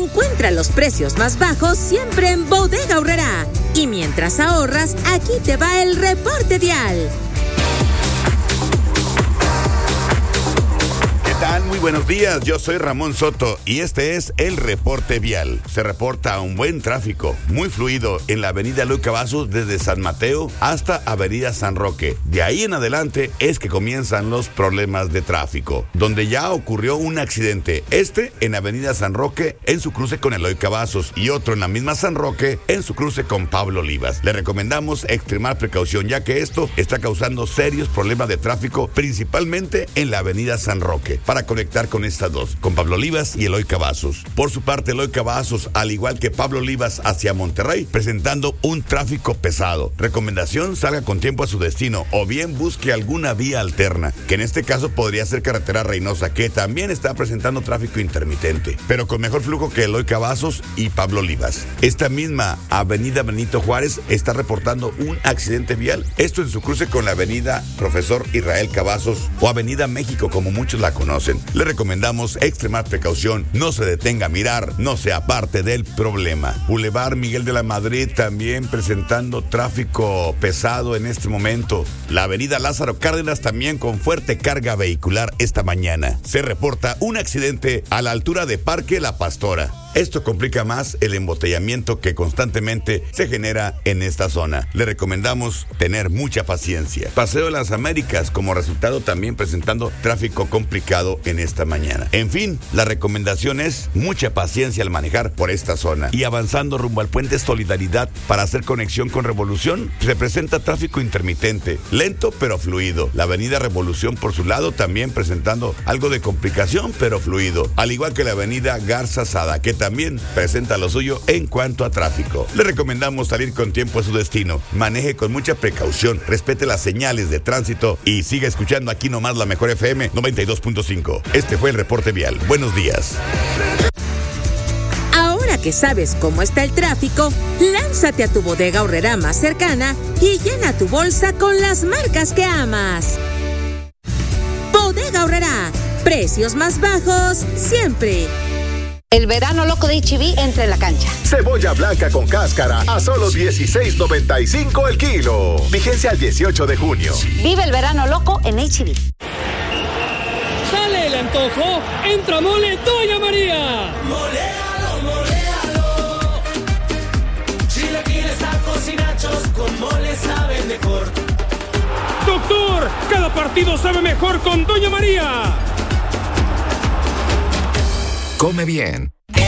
Encuentra los precios más bajos siempre en Bodega Aurrerá. Y mientras ahorras, aquí te va el reporte vial. Muy buenos días, yo soy Ramón Soto y este es el reporte vial. Se reporta un buen tráfico, muy fluido en la avenida Eloy Cavazos desde San Mateo hasta avenida San Roque. De ahí en adelante es que comienzan los problemas de tráfico, donde ya ocurrió un accidente. En avenida San Roque en su cruce con Eloy Cavazos y otro en la misma San Roque en su cruce con Pablo Olivas. Le recomendamos extremar precaución ya que esto está causando serios problemas de tráfico, principalmente en la avenida San Roque, para conectar con estas dos, con Pablo Olivas y Eloy Cavazos. Por su parte, Eloy Cavazos, al igual que Pablo Olivas hacia Monterrey, presentando un tráfico pesado. Recomendación: salga con tiempo a su destino o bien busque alguna vía alterna, que en este caso podría ser carretera Reynosa, que también está presentando tráfico intermitente, pero con mejor flujo que Eloy Cavazos y Pablo Olivas. Esta misma avenida Benito Juárez está reportando un accidente vial, esto en su cruce con la avenida Profesor Israel Cavazos o avenida México, como muchos la conocen. Le recomendamos extremar precaución, no se detenga a mirar, no sea parte del problema. Boulevard Miguel de la Madrid también presentando tráfico pesado en este momento. La avenida Lázaro Cárdenas también con fuerte carga vehicular esta mañana. Se reporta un accidente a la altura de Parque La Pastora. Esto complica más el embotellamiento que constantemente se genera en esta zona. Le recomendamos tener mucha paciencia. Paseo de las Américas como resultado también presentando tráfico complicado en esta mañana. En fin, la recomendación es mucha paciencia al manejar por esta zona. Y avanzando rumbo al puente Solidaridad para hacer conexión con Revolución, se presenta tráfico intermitente, lento pero fluido. La avenida Revolución por su lado también presentando algo de complicación pero fluido. Al igual que la avenida Garza Sada, que también presenta lo suyo en cuanto a tráfico. Le recomendamos salir con tiempo a su destino. Maneje con mucha precaución, respete las señales de tránsito y siga escuchando aquí nomás la mejor FM 92.5. Este fue el reporte vial. Buenos días. Ahora que sabes cómo está el tráfico, lánzate a tu Bodega Aurrerá más cercana y llena tu bolsa con las marcas que amas. Bodega Aurrerá, precios más bajos siempre. El verano loco de H-E-B entra en la cancha. Cebolla blanca con cáscara a solo $16.95 el kilo. Vigencia al 18 de junio. Vive el verano loco en H-E-B. Sale el antojo, entra Mole Doña María. Moléalo, moléalo. Chilaquiles, tacos y nachos con mole saben mejor. Doctor, cada partido sabe mejor con Doña María. Come bien,